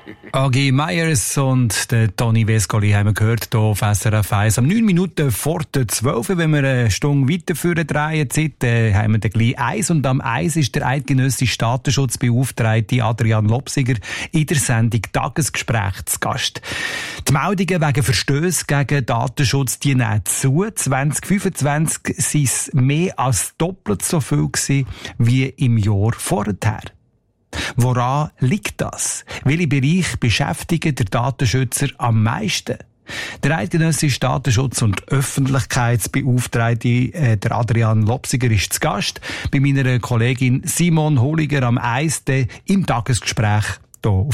A.G. Meyers und der Toni Vescoli haben wir gehört hier auf SRF 1. Am 9 Minuten vor der 12, wenn wir eine Stunde weiter führen drehen, haben wir dann gleich 1. Und am 1 ist der eidgenössische Datenschutzbeauftragte Adrian Lopsiger in der Sendung Tagesgespräch zu Gast. Die Meldungen wegen Verstößen gegen Datenschutz, die nehmen zu. 2025 waren es mehr als doppelt so viel gewesen wie im Jahr vorher. Woran liegt das? Welche Bereiche beschäftigen der Datenschützer am meisten? Der eidgenössische Datenschutz- und Öffentlichkeitsbeauftragte, der Adrian Lopsiger, ist zu Gast bei meiner Kollegin Simon Holiger am 1. im Tagesgespräch hier.